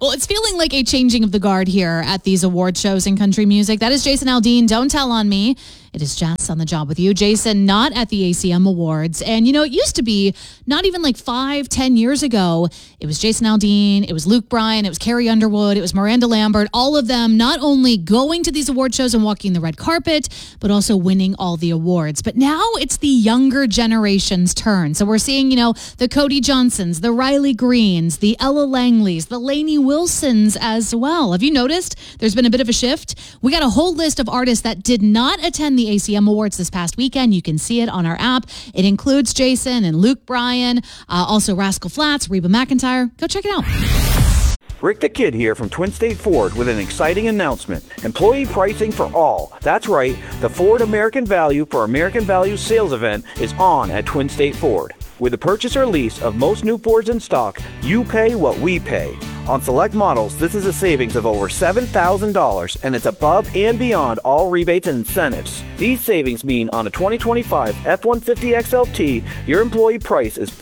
Well, it's feeling like a changing of the guard here at these award shows in country music. That is Jason Aldean. Don't Tell on Me. It is Jess on the job with you. Jason, not at the ACM Awards. And, it used to be not even like 5-10 years ago. It was Jason Aldean. It was Luke Bryan. It was Carrie Underwood. It was Miranda Lambert. All of them not only going to these award shows and walking the red carpet, but also winning all the awards. But now it's the younger generation's turn. So we're seeing, the Cody Johnsons, the Riley Greens, the Ella Langleys, the Lainey Wilsons as well. Have you noticed there's been a bit of a shift? We got a whole list of artists that did not attend the ACM Awards this past weekend. You can see it on our app. It includes Jason and Luke Bryan, also Rascal Flatts, Reba McEntire. Go check it out. Rick the Kid here from Twin State Ford with an exciting announcement. Employee pricing for all. That's right, the Ford American Value for American Value sales event is on at Twin State Ford. With the purchase or lease of most new Fords in stock, you pay what we pay. On select models, this is a savings of over $7,000, and it's above and beyond all rebates and incentives. These savings mean on a 2025 F-150 XLT, your employee price is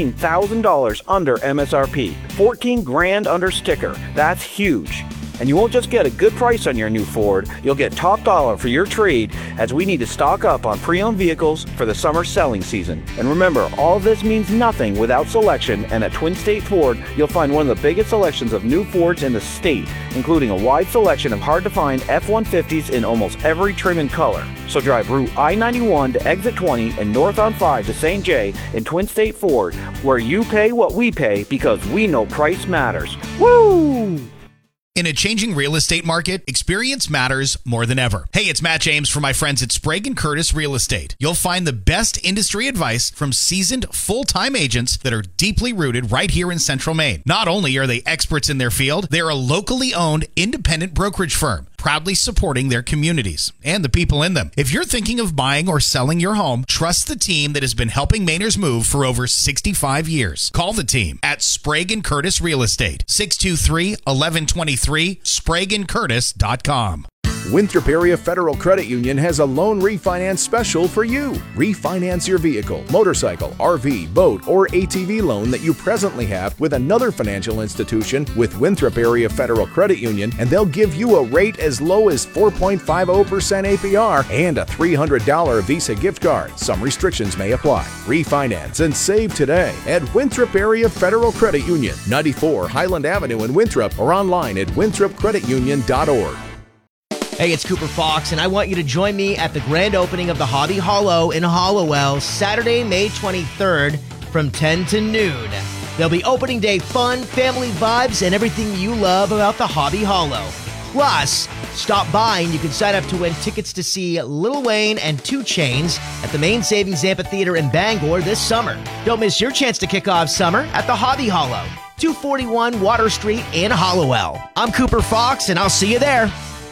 $14,000 under MSRP, $14,000 under sticker. That's huge. And you won't just get a good price on your new Ford, you'll get top dollar for your trade as we need to stock up on pre-owned vehicles for the summer selling season. And remember, all this means nothing without selection, and at Twin State Ford, you'll find one of the biggest selections of new Fords in the state, including a wide selection of hard-to-find F-150s in almost every trim and color. So drive Route I-91 to Exit 20 and North on 5 to St. Jay in Twin State Ford, where you pay what we pay because we know price matters. Woo! In a changing real estate market, experience matters more than ever. Hey, it's Matt James from my friends at Sprague & Curtis Real Estate. You'll find the best industry advice from seasoned full-time agents that are deeply rooted right here in Central Maine. Not only are they experts in their field, they're a locally owned independent brokerage firm, proudly supporting their communities and the people in them. If you're thinking of buying or selling your home, trust the team that has been helping Mainers move for over 65 years. Call the team at Sprague & Curtis Real Estate, 623-1123, SpragueandCurtis.com. Winthrop Area Federal Credit Union has a loan refinance special for you. Refinance your vehicle, motorcycle, RV, boat, or ATV loan that you presently have with another financial institution with Winthrop Area Federal Credit Union, and they'll give you a rate as low as 4.50% APR and a $300 Visa gift card. Some restrictions may apply. Refinance and save today at Winthrop Area Federal Credit Union, 94 Highland Avenue in Winthrop, or online at winthropcreditunion.org. Hey, it's Cooper Fox, and I want you to join me at the grand opening of the Hobby Hollow in Hallowell, Saturday, May 23rd from 10 to noon. There'll be opening day fun, family vibes, and everything you love about the Hobby Hollow. Plus, stop by and you can sign up to win tickets to see Lil Wayne and 2 Chainz at the Maine Savings Amphitheater in Bangor this summer. Don't miss your chance to kick off summer at the Hobby Hollow, 241 Water Street in Hallowell. I'm Cooper Fox, and I'll see you there.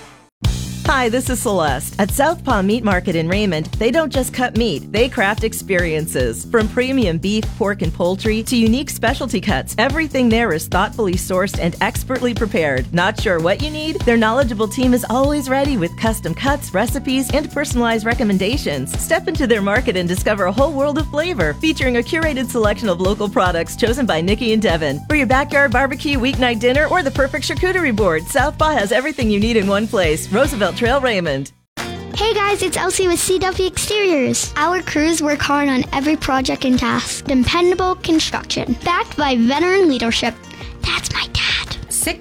Hi, this is Celeste. At Southpaw Meat Market in Raymond, they don't just cut meat, they craft experiences. From premium beef, pork, and poultry to unique specialty cuts, everything there is thoughtfully sourced and expertly prepared. Not sure what you need? Their knowledgeable team is always ready with custom cuts, recipes, and personalized recommendations. Step into their market and discover a whole world of flavor, featuring a curated selection of local products chosen by Nikki and Devin. For your backyard barbecue, weeknight dinner, or the perfect charcuterie board, Southpaw has everything you need in one place. Roosevelt Trail, Raymond. Hey guys, it's Elsie with CW Exteriors. Our crews work hard on every project and task. Dependable construction, backed by veteran leadership. That's my dad.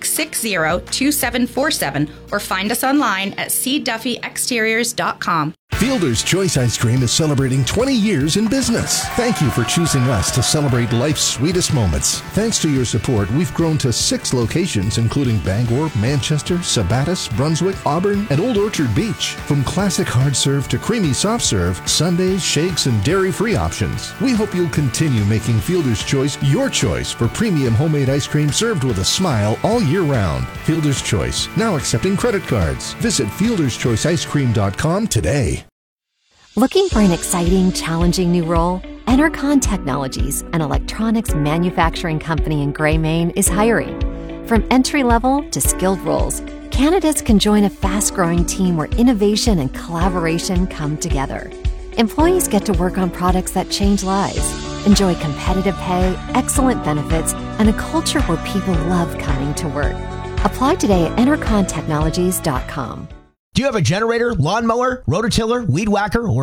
660-2747 or find us online at cduffyexteriors.com. Fielder's Choice Ice Cream is celebrating 20 years in business. Thank you for choosing us to celebrate life's sweetest moments. Thanks to your support, we've grown to 6 locations, including Bangor, Manchester, Sabattus, Brunswick, Auburn, and Old Orchard Beach. From classic hard serve to creamy soft serve, sundaes, shakes, and dairy-free options. We hope you'll continue making Fielder's Choice your choice for premium homemade ice cream served with a smile all year round. Fielder's Choice, now accepting credit cards. Visit fielderschoiceicecream.com today. Looking for an exciting, challenging new role? Enercon Technologies, an electronics manufacturing company in Gray, Maine, is hiring. From entry-level to skilled roles, candidates can join a fast-growing team where innovation and collaboration come together. Employees get to work on products that change lives, enjoy competitive pay, excellent benefits, and a culture where people love coming to work. Apply today at EnerconTechnologies.com. Do you have a generator, lawnmower, rototiller, weed whacker, or